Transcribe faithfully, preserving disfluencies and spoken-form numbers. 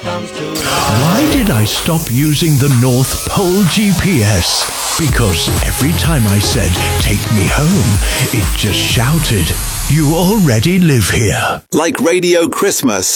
comes to Why did I stop using the North Pole G P S? Because every time I said, take me home, it just shouted, you already live here. Like Radio Christmas.